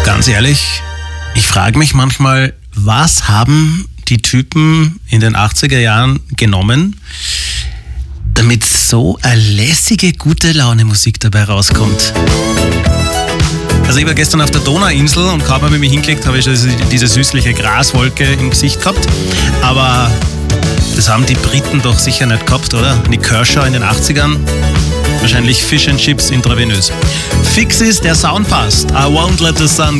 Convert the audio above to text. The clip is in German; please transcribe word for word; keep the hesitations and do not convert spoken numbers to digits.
Ganz ehrlich, ich frage mich manchmal, was haben die Typen in den achtziger Jahren genommen, damit so eine lässige, gute Laune-Musik dabei rauskommt. Also ich war gestern auf der Donauinsel und kaum habe ich mich hingelegt, habe ich diese süßliche Graswolke im Gesicht gehabt. Aber das haben die Briten doch sicher nicht gehabt, oder? Nick Kershaw in den achtzigern. Wahrscheinlich Fish and Chips intravenös. Fix ist, der Sound passt. I won't let the sun